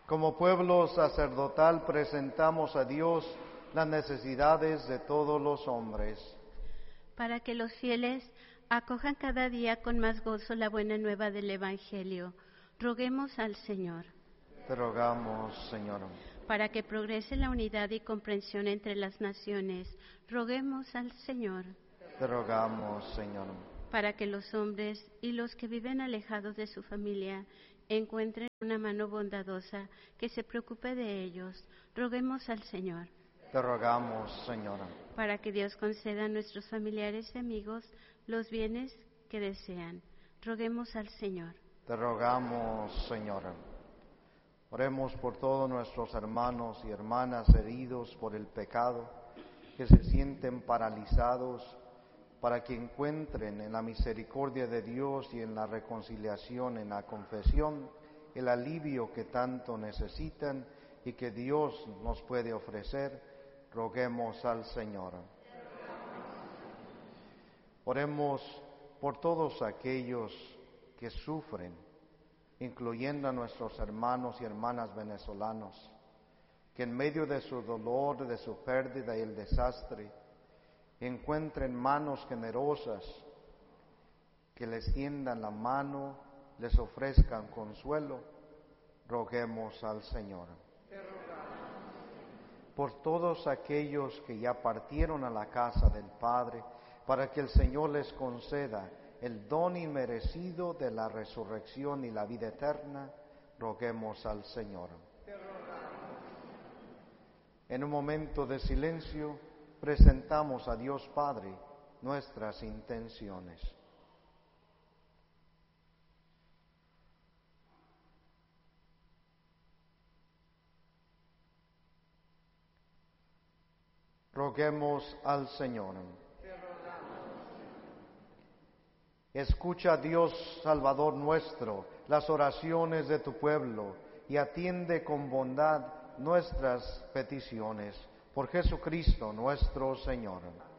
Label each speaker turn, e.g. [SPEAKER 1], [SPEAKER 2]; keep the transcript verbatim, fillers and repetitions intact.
[SPEAKER 1] Como pueblo sacerdotal presentamos a Dios las necesidades de todos los hombres.
[SPEAKER 2] Para que los fieles acojan cada día con más gozo la buena nueva del Evangelio, roguemos al Señor.
[SPEAKER 1] Te rogamos, Señor.
[SPEAKER 2] Para que progrese la unidad y comprensión entre las naciones, roguemos al Señor.
[SPEAKER 1] Te rogamos, Señor.
[SPEAKER 2] Para que los hombres y los que viven alejados de su familia encuentren una mano bondadosa que se preocupe de ellos, roguemos al Señor.
[SPEAKER 1] Te rogamos, Señor.
[SPEAKER 2] Para que Dios conceda a nuestros familiares y amigos los bienes que desean, roguemos al Señor.
[SPEAKER 1] Te rogamos, Señor. Oremos por todos nuestros hermanos y hermanas heridos por el pecado, que se sienten paralizados, para que encuentren en la misericordia de Dios y en la reconciliación, en la confesión, el alivio que tanto necesitan y que Dios nos puede ofrecer. Roguemos al Señor. Oremos por todos aquellos que sufren, incluyendo a nuestros hermanos y hermanas venezolanos, que en medio de su dolor, de su pérdida y el desastre, encuentren manos generosas que les tiendan la mano, les ofrezcan consuelo. Roguemos al Señor. Por todos aquellos que ya partieron a la casa del Padre, para que el Señor les conceda el don inmerecido de la resurrección y la vida eterna, roguemos al Señor. En un momento de silencio, presentamos a Dios Padre nuestras intenciones. Roguemos al Señor. Escucha, Dios Salvador nuestro, las oraciones de tu pueblo y atiende con bondad nuestras peticiones. Por Jesucristo nuestro Señor.